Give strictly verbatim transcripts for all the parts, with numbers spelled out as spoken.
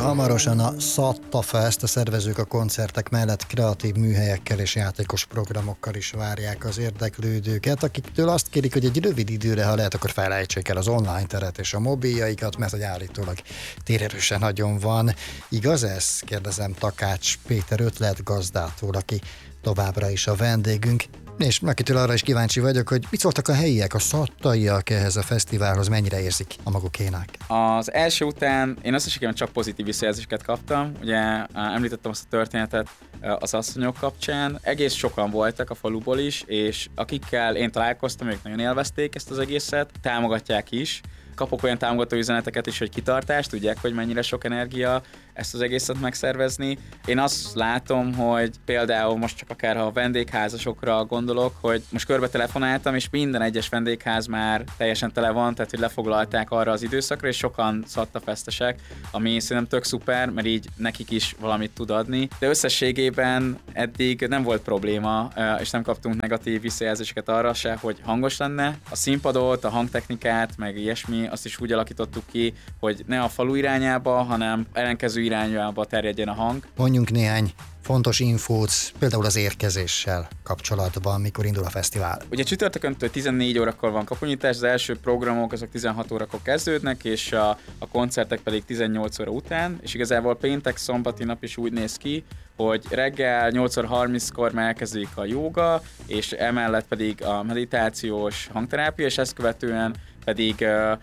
Hamarosan a Szatta Fest, a szervezők a koncertek mellett kreatív műhelyekkel és játékos programokkal is várják az érdeklődőket, akiktől azt kérik, hogy egy rövid időre, ha lehet, akkor felejtsék el az online teret és a mobiljaikat, mert hogy állítólag térerősen nagyon van. Igaz ez? Kérdezem Takács Péter ötletgazdától, aki továbbra is a vendégünk. És akitől arra is kíváncsi vagyok, hogy mit szóltak a helyiek, a szattaiak ehhez a fesztiválhoz, mennyire érzik a magukénak? Az első után én összességében csak pozitív visszajelzéseket kaptam. Ugye említettem azt a történetet az asszonyok kapcsán. Egész sokan voltak a faluból is, és akikkel én találkoztam, ők nagyon élvezték ezt az egészet, támogatják is. Kapok olyan támogató üzeneteket is, hogy kitartást, tudják, hogy mennyire sok energia ezt az egészet megszervezni. Én azt látom, hogy például most csak akár ha a vendégházasokra gondolok, hogy most körbe telefonáltam, és minden egyes vendégház már teljesen tele van, tehát hogy lefoglalták arra az időszakra, és sokan szattafesztesek, ami szerintem tök szuper, mert így nekik is valamit tud adni. De összességében eddig nem volt probléma, és nem kaptunk negatív visszajelzéseket arra se, hogy hangos lenne. A színpadot, a hangtechnikát, meg ilyesmi, azt is úgy alakítottuk ki, hogy ne a falu irányába, hanem ellenkező irányába terjedjen a hang. Mondjunk néhány fontos infót, például az érkezéssel kapcsolatban, mikor indul a fesztivál. Ugye csütörtököntől tizennégy órakor van kapunyítás, az első programok azok tizenhat órakor kezdődnek, és a, a koncertek pedig tizennyolc óra után, és igazából péntek, szombati nap is úgy néz ki, hogy reggel nyolc óra harminckor már elkezdődik a jóga, és emellett pedig a meditációs hangterápia, és ezt követően pedig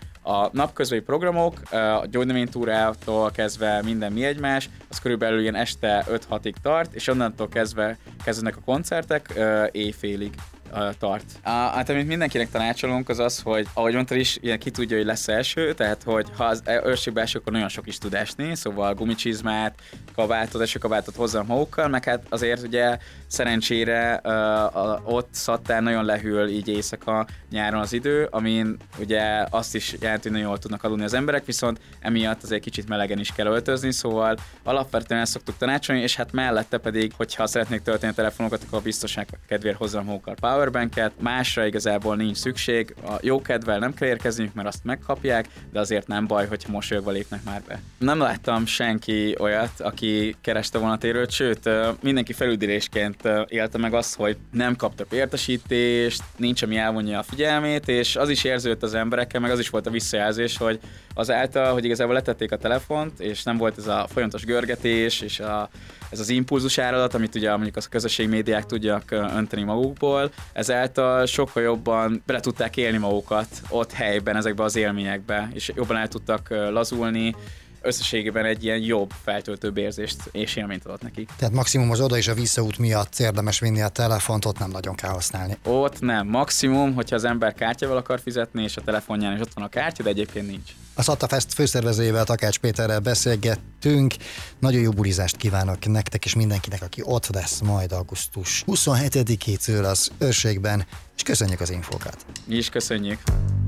a napközbeni programok, a gyógynövénytúrától kezdve minden mi egymás, az körülbelül ilyen este öt-hatig tart, és onnantól kezdve kezdenek a koncertek éjfélig tart. Hát amit mindenkinek tanácsolunk az az, hogy ahogy mondtad is, ilyen ki tudja, hogy lesz eső, tehát hogy ha az őrségbe eső, akkor nagyon sok is tud esni, szóval gumicsizmát, kabátot, esőkabátot hozzam magukkal, meg hát azért ugye szerencsére uh, ott Szattán nagyon lehűl így éjszaka nyáron az idő, amin ugye azt is jelenti, hogy nagyon jól tudnak aludni az emberek, viszont emiatt azért kicsit melegen is kell öltözni, szóval alapvetően ezt szoktuk tanácsolni, és hát mellette pedig, hogyha szeretnék tölteni a telefonokat, akkor a biztonság kedvéért hozzam magukkal powerbanket, másra igazából nincs szükség, a jó kedvel nem kell érkezniük, mert azt megkapják, de azért nem baj, hogyha mosolyogva lépnek már be. Nem láttam senki olyat, aki kereste volna térőt, sőt, mindenki felüldülésként élte meg azt, hogy nem kap több értesítést, nincs, ami elvonja a figyelmét, és az is érződött az emberekkel, meg az is volt a visszajelzés, hogy azáltal, hogy igazából letették a telefont, és nem volt ez a folyamatos görgetés, és a, ez az impulzus áradat, amit ugye mondjuk a közösségi médiák tudják önteni magukból, ezáltal sokkal jobban bele tudták élni magukat ott helyben, ezekbe az élményekbe, és jobban el tudtak lazulni, összességében egy ilyen jobb, feltöltőbb érzést és élményt adott nekik. Tehát maximum az oda és a visszaút miatt érdemes vinni a telefont, ott nem nagyon kell használni. Ott nem. Maximum, hogyha az ember kártyával akar fizetni, és a telefonján is ott van a kártya, de egyébként nincs. A Szatta Fest főszervezőjével, Takács Péterrel beszélgettünk. Nagyon jó bulizást kívánok nektek és mindenkinek, aki ott lesz majd augusztus huszonhetedikétől az Őrségben, és köszönjük az infókat. Mi is köszönjük.